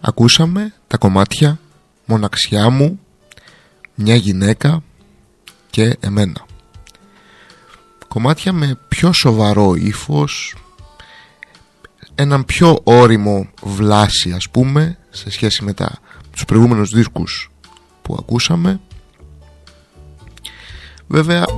Ακούσαμε τα κομμάτια Μοναξιά μου, Μια γυναίκα και Εμένα. Κομμάτια με πιο σοβαρό ύφος, έναν πιο ώριμο βλάση ας πούμε σε σχέση με τους προηγούμενους δίσκους που ακούσαμε. Βέβαια